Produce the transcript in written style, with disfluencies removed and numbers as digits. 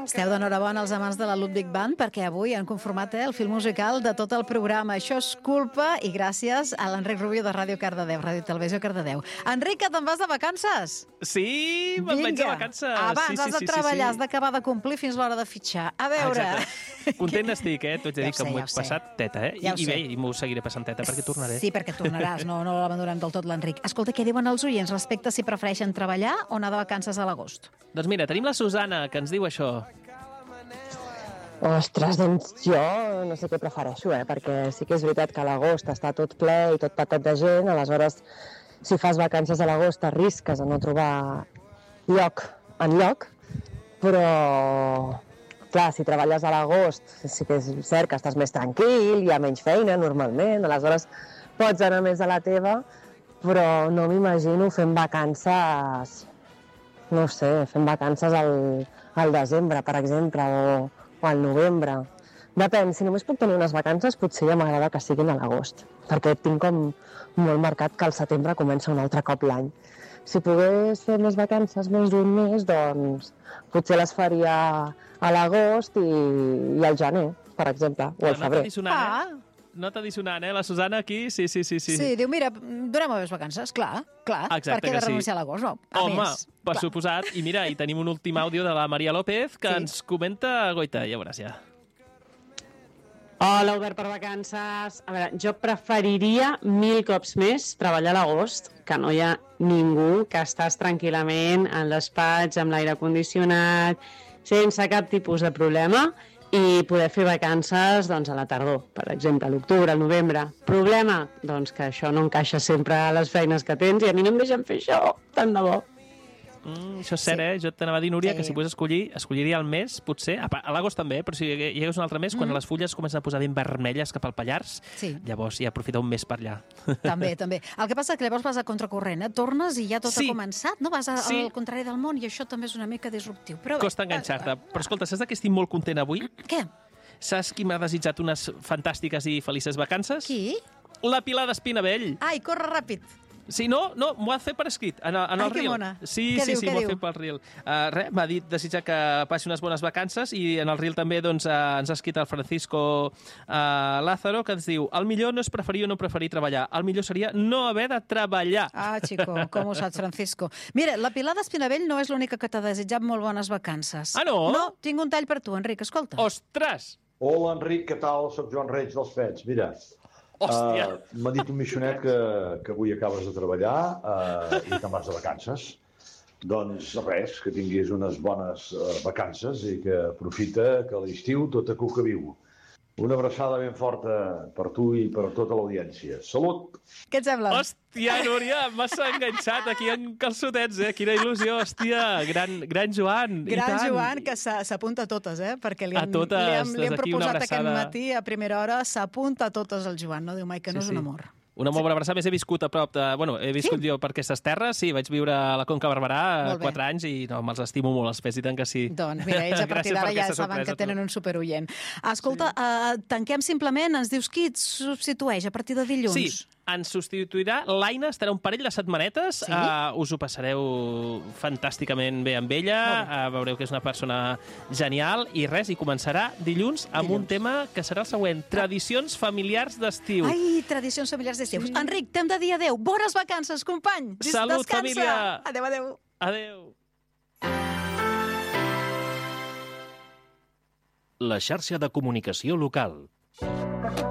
Esteu d'enhorabona els amants de la Ludwig Band perquè avui han conformat el fil musical de tot el programa. Això és culpa i gràcies a l'Enric Rubio de Ràdio Cardedeu, Ràdio Televisió Cardedeu. Enric, que te'n vas de vacances? Sí, me'n vaig de vacances. Abans has de treballar, has d'acabar de complir fins l'hora de fitxar. A veure... Content estic, t'ho haig de dir que m'ho he passat teta, I bé, i m'ho seguiré passant teta perquè tornaré. Sí, perquè tornaràs, no l'abandonarem del tot l'Enric. Escolta, què diuen els oients respecte a si prefereixen treballar o anar de vacances a l'agost? Doncs mira, tenim la Susana, que ens diu això. Ostres, doncs jo no sé què prefereixo, perquè sí que és veritat que a l'agost està tot ple i tot patat de gent, aleshores si fas vacances a l'agost arrisques a no trobar lloc enlloc, però clar, si treballes a l'agost sí que és cert que estàs més tranquil, hi ha menys feina normalment, aleshores pots anar més a la teva, però no m'imagino fent vacances, no sé, fent vacances al desembre, per exemple, o al novembre. Depèn, si només puc tenir unes vacances, potser ja m'agrada que siguin a l'agost, perquè tinc com molt marcat que al setembre comença un altre cop l'any. Si pogués fer les vacances més d'un mes, doncs potser les faria a l'agost i al gener, per exemple, o al febrer. Nota dissonant, la Susana aquí, sí. Sí, diu, mira, donem-me més vacances, clar, exacte, perquè he de renunciar a l'agost, no, Home, per suposat, i mira, i tenim un últim àudio de la Maria López que ens comenta, Goita, ja veuràs ja. Hola, Obert per vacances. A veure, jo preferiria 1000 cops més treballar a l'agost, que no hi ha ningú, que estàs tranquil·lament en despatx, amb l'aire condicionat, sense cap tipus de problema, i poder fer vacances doncs, a la tardor, per exemple, a l'octubre, al novembre. Problema? Doncs que això no encaixa sempre a les feines que tens i a mi no em deixen fer això, tant de bo. Això és cert, Jo t'anava a dir, Núria, que si pogués escollir, escolliria el mes, potser, a l'agost també, però si hi hagués un altre mes, quan les fulles comencen a posar ben vermelles cap al Pallars, llavors ja aprofita un mes per allà. També. El que passa és que llavors vas a contracorrent, tornes i ja tot ha començat, no? Vas al contrari del món i això també és una mica disruptiu. Costa enganxar-te. Però escolta, saps que estic molt content avui? Què? Saps qui m'ha desitjat unes fantàstiques i felices vacances? Qui? La Pilar d'Espinavell. Ai, corre ràpid. Sí, no, m'ho ha fet per escrit, en el Ai, que reel. mona. Sí, m'ho ha fet pel reel. M'ha dit desitjar que passi unes bones vacances i en el reel també ens ha escrit el Francisco Lázaro, que ens diu: el millor no és preferir o no preferir treballar, el millor seria no haver de treballar. Ah, xico, com ho saps, Francisco. Mira, la Pilar d'Espinavell no és l'única que t'ha desitjat molt bones vacances. Ah, no? No, tinc un tall per tu, Enric, escolta. Ostres! Hola, Enric, què tal? Soc Joan Reig dels Fets. Mira, m'ha dit un missionet que avui acabes de treballar i te'n vas de vacances. Doncs res, que tinguis unes bones vacances i que aprofita que a l'estiu tot a cuca viu. Una abraçada ben forta per tu i per tota l'audiència. Salut! Què et sembla? Hòstia, Núria, m'has enganxat aquí en calçotets, Quina il·lusió, hòstia, gran Joan. Gran Joan, que s'apunta a totes, perquè li hem proposat aquest matí a primera hora, s'apunta a totes el Joan, no diu mai que no és un amor. Una molt bona abraçada. Més he viscut a prop de... Bueno, he viscut jo per aquestes terres, vaig viure a la Conca Barberà 4 anys i me'ls estimo molt, els fes, i tant que sí. Doncs mira, ells a partir d'ara ja saben que tenen un superoient. Escolta, tanquem simplement, ens dius qui et substitueix a partir de dilluns? Sí, ens substituirà l'Aina, estarà un parell de setmanetes, us ho passareu fantàsticament bé amb ella, veureu que és una persona genial, i res, i començarà dilluns amb un tema que serà el següent: tradicions familiars d'estiu. Ai, tradicions familiars d'estiu. Enric, t'hem de dir adeu. Bones vacances, company. Salut, descansa. família. Adeu. Adeu. La xarxa de comunicació local.